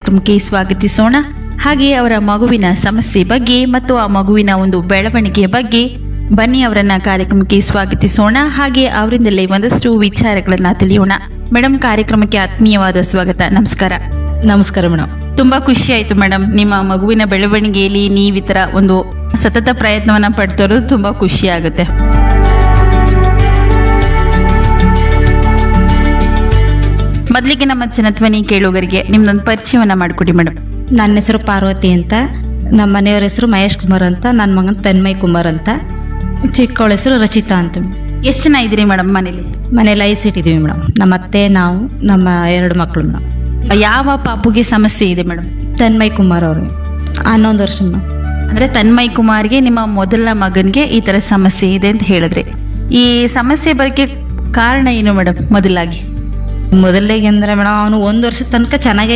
ಕಾರ್ಯಕ್ರಮಕ್ಕೆ ಸ್ವಾಗತಿಸೋಣ. ಹಾಗೆ ಅವರ ಮಗುವಿನ ಸಮಸ್ಯೆ ಬಗ್ಗೆ ಮತ್ತು ಆ ಮಗುವಿನ ಒಂದು ಬೆಳವಣಿಗೆಯ ಬಗ್ಗೆ ಬನ್ನಿ ಅವರನ್ನ ಕಾರ್ಯಕ್ರಮಕ್ಕೆ ಸ್ವಾಗತಿಸೋಣ. ಹಾಗೆ ಅವರಿಂದಲೇ ಒಂದಷ್ಟು ವಿಚಾರಗಳನ್ನ ತಿಳಿಯೋಣ. ಮೇಡಮ್, ಕಾರ್ಯಕ್ರಮಕ್ಕೆ ಆತ್ಮೀಯವಾದ ಸ್ವಾಗತ. ನಮಸ್ಕಾರ. ನಮಸ್ಕಾರ ಮೇಡಮ್. ತುಂಬಾ ಖುಷಿ ಆಯ್ತು ಮೇಡಮ್, ನಿಮ್ಮ ಮಗುವಿನ ಬೆಳವಣಿಗೆಯಲ್ಲಿ ನೀವು ಈ ತರ ಒಂದು ಸತತ ಪ್ರಯತ್ನವನ್ನ ಪಡ್ತಿರೋದು ತುಂಬಾ ಖುಷಿ ಆಗುತ್ತೆ. ಮೊದಲಿಗೆ ನಮ್ಮ ಜನಧ್ವನಿ ಕೇಳುಗರಿಗೆ ನಿಮ್ದೊಂದು ಪರಿಚಯವನ್ನ ಮಾಡಿಕೊಡಿ ಮೇಡಮ್. ನನ್ನ ಹೆಸರು ಪಾರ್ವತಿ ಅಂತ, ನಮ್ಮ ಮನೆಯವ್ರ ಹೆಸರು ಮಹೇಶ್ ಕುಮಾರ್ ಅಂತ, ನನ್ನ ಮಗನ ತನ್ಮಯ್ ಕುಮಾರ್ ಅಂತ, ಚಿಕ್ಕವಳ ಹೆಸರು ರಚಿತಾ ಅಂತ. ಎಷ್ಟು ಜನ ಇದ್ದೀರಿ ಮೇಡಮ್ ಮನೇಲಿ? ಮನೇಲಿ 5 ಸೀಟ್ ಇದೀವಿ ಮೇಡಮ್. ನಮ್ಮ ಅತ್ತೆ, ನಾವು, ನಮ್ಮ 2 ಮಕ್ಕಳು ಮೇಡಮ್. ಯಾವ ಪಾಪುಗೆ ಸಮಸ್ಯೆ ಇದೆ ಮೇಡಮ್? ತನ್ಮಯ್ ಕುಮಾರ್ ಅವ್ರಿಗೆ 11 ವರ್ಷ ಮೇಡಮ್. ಅಂದ್ರೆ ತನ್ಮಯ್ ಕುಮಾರ್ಗೆ ನಿಮ್ಮ ಮೊದಲ ಮಗನ್ಗೆ ಈ ತರ ಸಮಸ್ಯೆ ಇದೆ ಅಂತ ಹೇಳಿದ್ರಿ. ಈ ಸಮಸ್ಯೆ ಬಗ್ಗೆ ಕಾರಣ ಏನು ಮೇಡಮ್? ಮೊದಲಿಗೆ ಅಂದ್ರೆ ಮೇಡಮ್, ಅವನು 1 ವರ್ಷದ ತನಕ ಚೆನ್ನಾಗೇ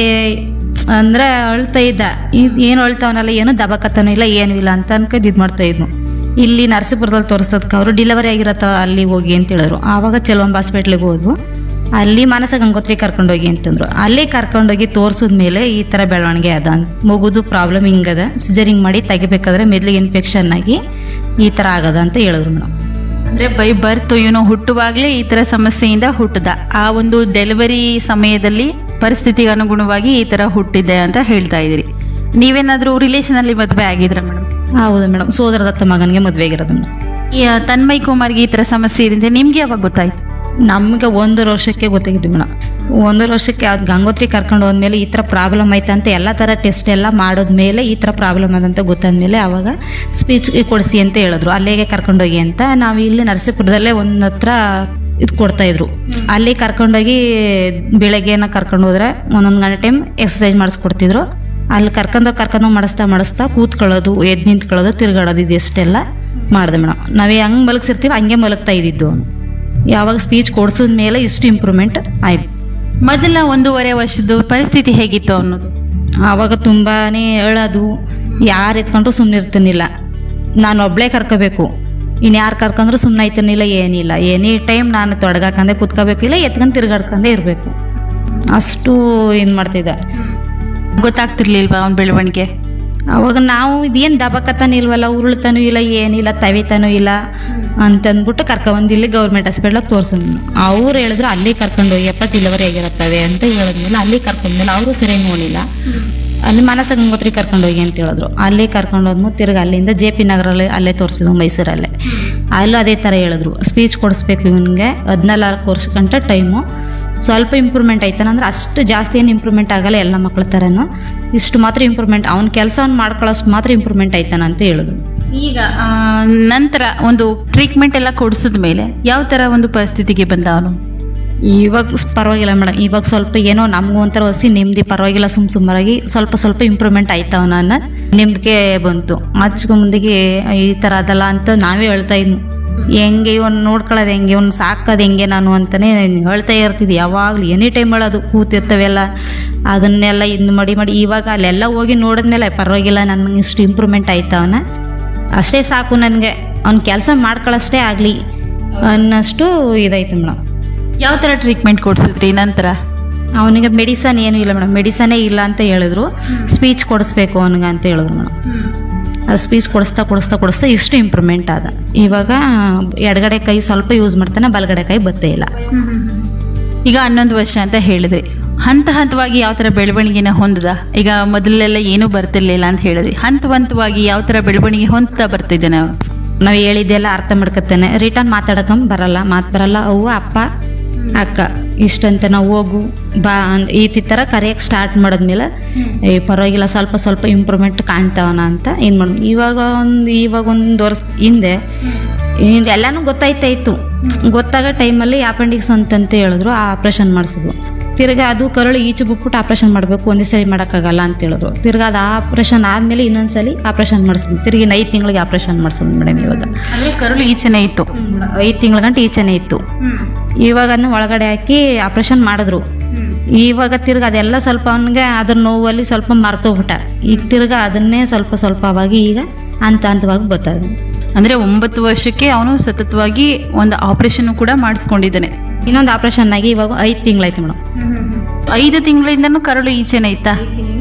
ಅಂದ್ರೆ ಅಳ್ತಾ ಇದ್ದ. ಏನು ಅಳ್ತಾವನಲ್ಲ, ಏನು ದಬಕತ್ತಾನೂ ಇಲ್ಲ, ಏನೂ ಇಲ್ಲ ಅಂತ ಅನ್ಕೊಂಡು ಇದು ಮಾಡ್ತಾ ಇದ್ನು. ಇಲ್ಲಿ ನರಸೀಪುರದಲ್ಲಿ ತೋರಿಸ್ತದಕ್ಕೆ ಅವರು ಡೆಲಿವರಿ ಆಗಿರತ್ತ ಅಲ್ಲಿ ಹೋಗಿ ಅಂತ ಹೇಳಿದ್ರು. ಆವಾಗ ಚೆಲುವಂಬ ಹಾಸ್ಪಿಟ್ಲಿಗೆ ಹೋದ್ವು. ಅಲ್ಲಿ ಮಾನಸ ಗಂಗೋತ್ರಿ ಕರ್ಕೊಂಡೋಗಿ ಅಂತಂದ್ರು. ಅಲ್ಲಿ ಕರ್ಕೊಂಡೋಗಿ ತೋರಿಸಿದ್ಮೇಲೆ ಈ ಥರ ಬೆಳವಣಿಗೆ ಅದ, ಮಗುದು ಪ್ರಾಬ್ಲಮ್ ಹಿಂಗದ, ಸಿಜರಿಂಗ್ ಮಾಡಿ ತೆಗಿಬೇಕಾದ್ರೆ ಮೆದ್ಲಿಗೆ ಇನ್ಫೆಕ್ಷನ್ ಆಗಿ ಈ ಥರ ಆಗದ ಅಂತ ಹೇಳಿದ್ರು ಮೇಡಮ್. ಅಂದ್ರೆ ಬೈ ಬರ್ತ್ ಇವನು ಹುಟ್ಟುವಾಗ್ಲೇ ಈ ತರ ಸಮಸ್ಯೆಯಿಂದ ಹುಟ್ಟದ, ಆ ಒಂದು ಡೆಲಿವರಿ ಸಮಯದಲ್ಲಿ ಪರಿಸ್ಥಿತಿಗೆ ಅನುಗುಣವಾಗಿ ಈ ತರ ಹುಟ್ಟಿದೆ ಅಂತ ಹೇಳ್ತಾ ಇದ್ದೀರಿ. ನೀವೇನಾದ್ರೂ ರಿಲೇಷನ್ ಅಲ್ಲಿ ಮದುವೆ ಆಗಿದ್ರ ಮೇಡಮ್? ಹೌದು ಮೇಡಮ್, ಸೋದರದತ್ತ ಮಗನಿಗೆ ಮದುವೆ ಆಗಿರೋದು ಮೇಡಮ್. ಈ ತನ್ಮಯ್ ಕುಮಾರ್ಗೆ ಈ ತರ ಸಮಸ್ಯೆ ಇದೆ ಅಂತ ನಿಮ್ಗೆ ಯಾವಾಗ ಗೊತ್ತಾಯ್ತು? ನಮ್ಗೆ 1 ವರ್ಷಕ್ಕೆ ಗೊತ್ತಾಗಿದ್ದು ಮೇಡಮ್. 1 ವರ್ಷಕ್ಕೆ ಅದು ಗಂಗೋತ್ರಿ ಕರ್ಕೊಂಡು ಹೋದ್ಮೇಲೆ ಈ ಥರ ಪ್ರಾಬ್ಲಮ್ ಆಯ್ತು ಅಂತ ಎಲ್ಲ ಥರ ಟೆಸ್ಟ್ ಎಲ್ಲ ಮಾಡೋದ್ಮೇಲೆ ಈ ಥರ ಪ್ರಾಬ್ಲಮ್ ಅದಂತ ಗೊತ್ತಾದ್ಮೇಲೆ ಆವಾಗ ಸ್ಪೀಚ್ ಕೊಡಿಸಿ ಅಂತ ಹೇಳಿದ್ರು. ಅಲ್ಲಿಗೆ ಕರ್ಕೊಂಡೋಗಿ ಅಂತ. ನಾವು ಇಲ್ಲಿ ನರಸೀಪುರದಲ್ಲೇ ಒಂದು ಹತ್ರ ಇದು ಕೊಡ್ತಾಯಿದ್ರು. ಅಲ್ಲಿ ಕರ್ಕೊಂಡೋಗಿ ಬೆಳಗ್ಗೆನ ಕರ್ಕೊಂಡು ಹೋದ್ರೆ 1 ಗಂಟೆ ಟೈಮ್ ಎಕ್ಸಸೈಸ್ ಮಾಡಿಸ್ಕೊಡ್ತಿದ್ರು. ಅಲ್ಲಿ ಕರ್ಕೊಂಡೋಗಿ ಮಾಡಿಸ್ತಾ ಕೂತ್ಕೊಳ್ಳೋದು, ಎದ್ದು ನಿಂತ್ಕೊಳ್ಳೋದು, ತಿರುಗಾಡೋದು, ಇದೆಷ್ಟೆಲ್ಲ ಮಾಡಿದೆ ಮೇಡಮ್. ನಾವೇ ಹಂಗೆ ಮಲಗಿಸಿರ್ತೀವಿ ಹಂಗೆ ಮಲಗ್ತಾ ಇದ್ದಿದ್ದು. ಯಾವಾಗ ಸ್ಪೀಚ್ ಕೊಡ್ಸಿದ್ಮೇಲೆ ಇಷ್ಟು ಇಂಪ್ರೂವ್ಮೆಂಟ್ ಆಯ್ತು. ಮೊದಲ 1.5 ವರ್ಷದ ಪರಿಸ್ಥಿತಿ ಹೇಗಿತ್ತು ಅನ್ನೋದು? ಆವಾಗ ತುಂಬಾನೇ ಹೇಳೋದು, ಯಾರು ಎತ್ಕೊಂಡ್ರು ಸುಮ್ಮನೆ ಇರ್ತೀನಿಲ್ಲ, ನಾನು ಒಬ್ಳೇ ಕರ್ಕೋಬೇಕು, ಇನ್ನು ಯಾರು ಕರ್ಕೊಂಡ್ರು ಸುಮ್ಮನೆ ಆಯ್ತಾನಿಲ್ಲ, ಏನಿಲ್ಲ, ಎನಿ ಟೈಮ್ ನಾನು ತೊಡಗಾಕಂದೆ ಕೂತ್ಕೋಬೇಕಿಲ್ಲ, ಎತ್ಕೊಂಡು ತಿರ್ಗಾಡ್ಕೊಂಡೇ ಇರಬೇಕು, ಅಷ್ಟು ಇದು ಮಾಡ್ತಿದ್ದೆ. ಗೊತ್ತಾಗ್ತಿರ್ಲಿಲ್ವಾ ಅವ್ನ ಬೆಳವಣಿಗೆ? ಅವಾಗ ನಾವು ಇದೇನು ದಬಕತ್ತಾನು ಇಲ್ವಲ್ಲ, ಉರುಳ್ತಾನೂ ಇಲ್ಲ, ಏನಿಲ್ಲ, ತವಿತಾನೂ ಇಲ್ಲ ಅಂತಂದ್ಬಿಟ್ಟು ಕರ್ಕೊಂಬಂದು ಇಲ್ಲಿ ಗೌರ್ಮೆಂಟ್ ಹಾಸ್ಪಿಟ್ಲಿಗೆ ತೋರಿಸಿದ್ನು. ಅವ್ರು ಹೇಳಿದ್ರು ಅಲ್ಲಿ ಕರ್ಕೊಂಡೋಗಿಯಪ್ಪ ಡೆಲಿವರಿ ಆಗಿರುತ್ತವೆ ಅಂತ ಹೇಳಿದ್ಮೇಲೆ ಅಲ್ಲಿ ಕರ್ಕೊಂಡ್ಮೇಲೆ ಅವರು ಸರಿಯಾಗಿ ನೋಡಿಲ್ಲ. ಅಲ್ಲಿ ಮಾನಸ ಗಂಗೋತ್ರಿ ಕರ್ಕೊಂಡೋಗಿ ಅಂತ ಹೇಳಿದ್ರು. ಅಲ್ಲಿ ಕರ್ಕೊಂಡೋದ್ಮೇಲೆ ತಿರ್ಗಿ ಅಲ್ಲಿಂದ JP ನಗರಲ್ಲಿ ಅಲ್ಲೇ ತೋರಿಸಿದ್ವು, ಮೈಸೂರಲ್ಲೇ. ಅಲ್ಲೂ ಅದೇ ಥರ ಹೇಳಿದ್ರು, ಸ್ಪೀಚ್ ಕೊಡಿಸ್ಬೇಕು ಇವನಿಗೆ, 14 ವರ್ಷ ಗಂಟ ಟೈಮು. ಸ್ವಲ್ಪ ಇಂಪ್ರೂವ್ಮೆಂಟ್ ಆಯ್ತಾನ ಅಂದ್ರೆ ಅಷ್ಟು ಜಾಸ್ತಿ ಏನು ಇಂಪ್ರೂವ್ಮೆಂಟ್ ಆಗಲ್ಲ, ಎಲ್ಲ ಮಕ್ಳ ಥರನೂ ಇಷ್ಟು ಮಾತ್ರ ಇಂಪ್ರೂವ್ಮೆಂಟ್, ಅವ್ನ ಕೆಲಸವನ್ನು ಮಾಡ್ಕೊಳ್ಳೋಷ್ಟು ಮಾತ್ರ ಇಂಪ್ರೂವ್ಮೆಂಟ್ ಆಯ್ತಾನ ಅಂತ ಹೇಳಿದ್ರು. ಈಗ ನಂತರ ಒಂದು ಟ್ರೀಟ್ಮೆಂಟ್ ಎಲ್ಲ ಕೊಡಿಸಿದ ಮೇಲೆ ಯಾವ ಥರ ಒಂದು ಪರಿಸ್ಥಿತಿಗೆ ಬಂದ ಅವನು? ಇವಾಗ ಪರವಾಗಿಲ್ಲ ಮೇಡಮ್, ಇವಾಗ ಸ್ವಲ್ಪ ಏನೋ ನಮಗೂ ಒಂಥರ ಹೊಸಿ ನೆಮ್ಮದಿ, ಪರವಾಗಿಲ್ಲ, ಸುಮಾರಾಗಿ ಸ್ವಲ್ಪ ಇಂಪ್ರೂವ್ಮೆಂಟ್ ಆಯ್ತವನ ಅನ್ನೋ ನಂಬಿಕೆ ಬಂತು. ಆಚೆಗೂ ಮುಂದೆಗೆ ಈ ಥರ ಅದಲ್ಲ ಅಂತ ನಾವೇ ಹೇಳ್ತಾ ಇದ್ನು. ಹೆಂಗೆ ಇವನು ನೋಡ್ಕೊಳ್ಳೋದು ಹೆಂಗೆ, ಇವನು ಸಾಕೋದು ಹೆಂಗೆ ನಾನು ಅಂತಲೇ ಹೇಳ್ತಾ ಇರ್ತಿದ್ದೆ. ಯಾವಾಗಲೂ ಎನಿ ಟೈಮ್ ಹೇಳೋದು, ಕೂತಿರ್ತವೆಲ್ಲ ಅದನ್ನೆಲ್ಲ ಇದು ಮಾಡಿ ಇವಾಗ ಅಲ್ಲೆಲ್ಲ ಹೋಗಿ ನೋಡಿದ್ಮೇಲೆ ಪರವಾಗಿಲ್ಲ, ನನಗೆ ಇಷ್ಟು ಇಂಪ್ರೂವ್ಮೆಂಟ್ ಆಯ್ತವನ, ಅಷ್ಟೇ ಸಾಕು ನನಗೆ, ಅವ್ನ ಕೆಲಸ ಮಾಡ್ಕೊಳ್ಳೋಷ್ಟೇ ಆಗಲಿ ಅನ್ನೋಷ್ಟು ಇದಾಯ್ತು ಮೇಡಮ್. ಯಾವ ಥರ ಟ್ರೀಟ್ಮೆಂಟ್ ಕೊಡಿಸಿದ್ರಿ ನಂತರ? ಅವನಿಗೆ ಮೆಡಿಸನ್ ಏನೂ ಇಲ್ಲ ಮೇಡಮ್, ಮೆಡಿಸನೇ ಇಲ್ಲ ಅಂತ ಹೇಳಿದ್ರು. ಸ್ಪೀಚ್ ಕೊಡಿಸ್ಬೇಕು ಅವನಿಗೆ ಅಂತ ಹೇಳಿದ್ರು ಮೇಡಮ್. ಅದು ಸ್ಪೀಚ್ ಕೊಡಿಸ್ತಾ ಇಷ್ಟು ಇಂಪ್ರೂವ್ಮೆಂಟ್ ಆದ. ಇವಾಗ ಎಡಗಡೆ ಕೈ ಸ್ವಲ್ಪ ಯೂಸ್ ಮಾಡ್ತಾನೆ, ಬಲಗಡೆ ಕೈ ಬತ್ತೇ ಇಲ್ಲ. ಈಗ 11 ವರ್ಷ ಅಂತ ಹೇಳಿದ್ರಿ, ಹಂತವಾಗಿ ಯಾವ ಥರ ಬೆಳವಣಿಗೆನ ಹೊಂದದ? ಈಗ ಮೊದಲೆಲ್ಲ ಏನೂ ಬರ್ತಿರ್ಲಿಲ್ಲ ಅಂತ ಹೇಳಿದ್ರಿ, ಹಂತವಾಗಿ ಯಾವ ಥರ ಬೆಳವಣಿಗೆ ಹೊಂದ್ತಾ ಬರ್ತಿದ್ದೇನೆ? ನಾವು ಹೇಳಿದ್ದೆಲ್ಲ ಅರ್ಥ ಮಾಡ್ಕೊತಾನೆ, ರಿಟರ್ನ್ ಮಾತು ಬರಲ್ಲ, ಅವ್ವ ಅಪ್ಪ ಅಕ್ಕ ಇಷ್ಟಂತ ನಾವು ಹೋಗು ಬಾ ಈ ಥರ ಕರೆಯಕ್ಕೆ ಸ್ಟಾರ್ಟ್ ಮಾಡಿದ್ಮೇಲೆ ಪರವಾಗಿಲ್ಲ, ಸ್ವಲ್ಪ ಇಂಪ್ರೂವ್ಮೆಂಟ್ ಕಾಣ್ತಾವನ ಅಂತ ಏನು ಮಾಡೋದು. ಇವಾಗ ಒಂದು ವರ್ಷ ಹಿಂದೆ ಎಲ್ಲನೂ ಗೊತ್ತಾಯ್ತಾ ಇತ್ತು. ಗೊತ್ತಾಗೋ ಟೈಮಲ್ಲಿ ಅಪೆಂಡಿಕ್ಸ್ ಅಂತಂತ ಹೇಳಿದ್ರು, ಆ ಆಪ್ರೇಷನ್ ಮಾಡಿಸಿದ್ರು. ತಿರ್ಗಾ ಅದು ಕರಳು ಈಚೆ ಬಿಟ್ಬಿಟ್ಟು ಆಪ್ರೇಷನ್ ಮಾಡಬೇಕು, ಒಂದೇ ಸರಿ ಮಾಡೋಕ್ಕಾಗಲ್ಲ ಅಂತ ಹೇಳಿದ್ರು. ತಿರ್ಗಾ ಅದು ಆಪ್ರೇಷನ್ ಆದಮೇಲೆ ಇನ್ನೊಂದ್ಸಲಿ ಆಪ್ರೇಷನ್ ಮಾಡಿಸಿದ್ವಿ. ತಿರ್ಗಿ 5 ತಿಂಗಳಿಗೆ ಆಪ್ರೇಷನ್ ಮಾಡಿಸಿದ್ವಿ ಮೇಡಮ್. ಇವಾಗ ಕರಳು ಈಚೆನೇ ಇತ್ತು, 5 ತಿಂಗಳ ಗಂಟೆ ಈಚೆನೇ ಇತ್ತು. ಇವಾಗ ಒಳಗಡೆ ಹಾಕಿ ಆಪ್ರೇಷನ್ ಮಾಡಿದ್ರು. ಇವಾಗ ತಿರ್ಗಿ ಅದೆಲ್ಲ ಸ್ವಲ್ಪ ಅವನಿಗೆ ಅದ್ರ ನೋವಲ್ಲಿ ಸ್ವಲ್ಪ ಮರ್ತೋಗ್ಬಿಟ್ಟ. ಈಗ ತಿರ್ಗಾ ಅದನ್ನೇ ಸ್ವಲ್ಪ ಆವಾಗಿ ಈಗ ಹಂತವಾಗಿ ಬರ್ತದೆ. ಅಂದರೆ 9 ವರ್ಷಕ್ಕೆ ಅವನು ಸತತವಾಗಿ ಒಂದು ಆಪರೇಷನ್ ಕೂಡ ಮಾಡಿಸ್ಕೊಂಡಿದ್ದಾನೆ. ಇನ್ನೊಂದು ಆಪರೇಷನ್ ಆಗಿ ಇವಾಗ 5 ತಿಂಗಳಾಯ್ತು ಮೇಡಮ್. 5 ತಿಂಗಳಿಂದನೂ ಕರಳು ಈಚೆನೇ ಇತ್ತಾ?